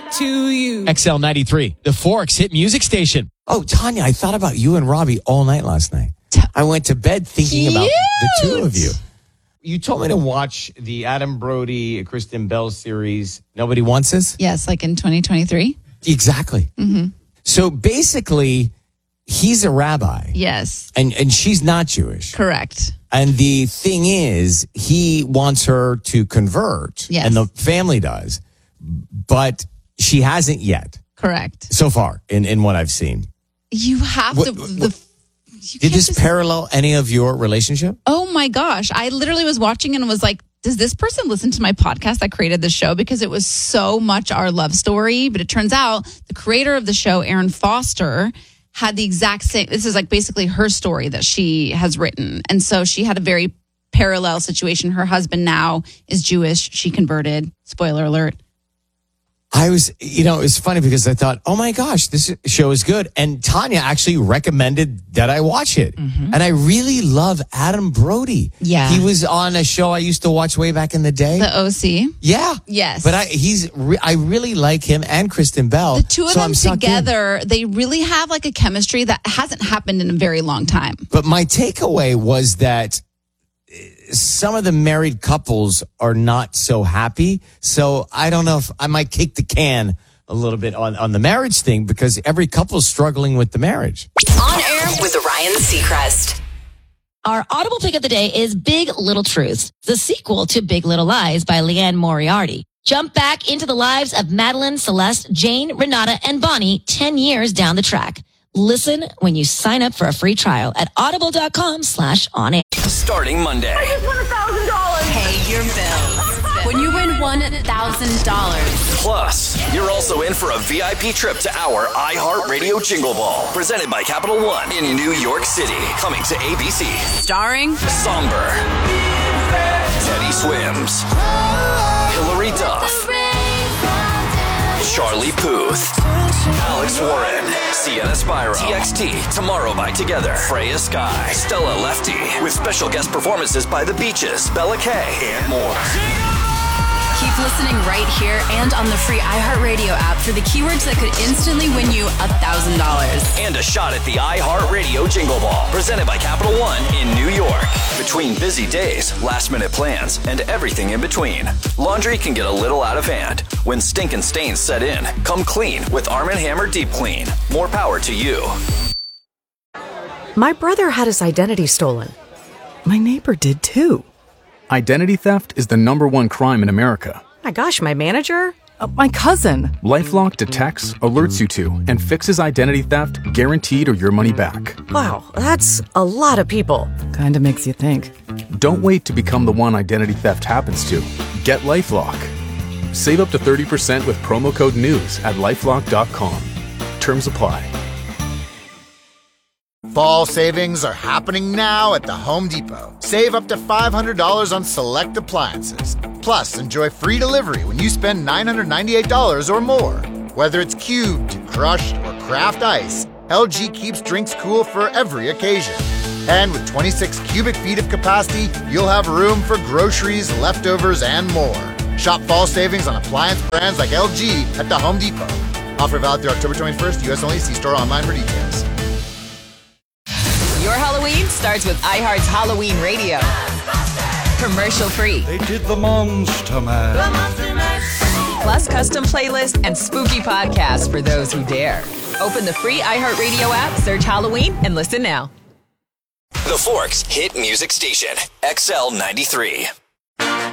that to you. XL93, the Forks hit music station. Oh, Tanya, I thought about you and Robbie all night last night. I went to bed thinking about the two of you. You told me to watch the Adam Brody, Kristen Bell series, Nobody Wants Us? Yes, like in 2023. Exactly. Mm-hmm. So basically, he's a rabbi. Yes. And she's not Jewish. Correct. And the thing is, he wants her to convert. Yes. And the family does. But she hasn't yet. Correct. So far, in what I've seen. You have to... Did this parallel any of your relationship? Oh my gosh. I literally was watching and was like, does this person listen to my podcast that created the show? Because it was so much our love story. But it turns out the creator of the show, Erin Foster, had the exact same. This is like basically her story that she has written. And so she had a very parallel situation. Her husband now is Jewish. She converted. Spoiler alert. I was, it was funny because I thought, oh my gosh, this show is good. And Tanya actually recommended that I watch it. Mm-hmm. And I really love Adam Brody. Yeah. He was on a show I used to watch way back in the day. The OC. Yeah. Yes. But I really like him and Kristen Bell. The two of them together, they really have like a chemistry that hasn't happened in a very long time. But my takeaway was that some of the married couples are not so happy. So I don't know if I might kick the can a little bit on the marriage thing because every couple's struggling with the marriage. On Air with Ryan Seacrest. Our Audible pick of the day is Big Little Truths, the sequel to Big Little Lies by Leanne Moriarty. Jump back into the lives of Madeline, Celeste, Jane, Renata, and Bonnie 10 years down the track. Listen when you sign up for a free trial at audible.com/onair. Starting Monday. I just won $1,000. Pay your bills. When you win $1,000. Plus, you're also in for a VIP trip to our iHeartRadio Jingle Ball, presented by Capital One in New York City. Coming to ABC. Starring Somber, Teddy Swims, Hilary Duff, Charlie Puth, Alex Warren, Sienna Spyro, TXT, Tomorrow by Together, Freya Sky, Stella Lefty, with special guest performances by The Beaches, Bella Kay, and more. Keep listening right here and on the free iHeartRadio app for the keywords that could instantly win you $1,000. And a shot at the iHeartRadio Jingle Ball, presented by Capital One in New York. Between busy days, last-minute plans, and everything in between, laundry can get a little out of hand. When stinkin' stains set in, come clean with Arm & Hammer Deep Clean. More power to you. My brother had his identity stolen. My neighbor did too. Identity theft is the #1 crime in America. My gosh, my manager? My cousin. LifeLock detects, alerts you to, and fixes identity theft guaranteed or your money back. Wow, that's a lot of people. Kinda makes you think. Don't wait to become the one identity theft happens to. Get LifeLock. Save up to 30% with promo code NEWS at LifeLock.com. Terms apply. Fall savings are happening now at the Home Depot. Save up to $500 on select appliances. Plus, enjoy free delivery when you spend $998 or more. Whether it's cubed, crushed, or craft ice, LG keeps drinks cool for every occasion. And with 26 cubic feet of capacity, you'll have room for groceries, leftovers, and more. Shop fall savings on appliance brands like LG at the Home Depot. Offer valid through October 21st, U.S. only. See store online for details. Your Halloween starts with iHeart's Halloween Radio. Commercial free. They did the Monster Mash. Plus custom playlists and spooky podcasts for those who dare. Open the free iHeartRadio app, search Halloween, and listen now. The Forks hit music station, XL93.